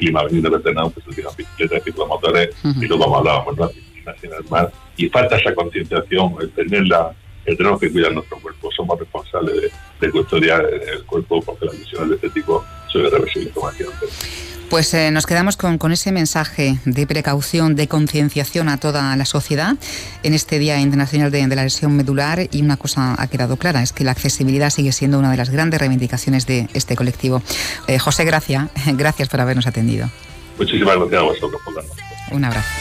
clima venir de Vietnam, pues utilizan bicicletas, ciclomotores, y luego como hablábamos, las piscinas y demás. Y falta esa concienciación, tenemos que cuidar nuestro cuerpo, somos responsables de custodiar el cuerpo, porque las lesiones de este tipo suelen reversir automáticamente. Pues nos quedamos con ese mensaje de precaución, de concienciación a toda la sociedad en este Día Internacional de la Lesión Medular, y una cosa ha quedado clara, es que la accesibilidad sigue siendo una de las grandes reivindicaciones de este colectivo. José Gracia, gracias por habernos atendido. Muchísimas gracias a vosotros por darnos. Un abrazo.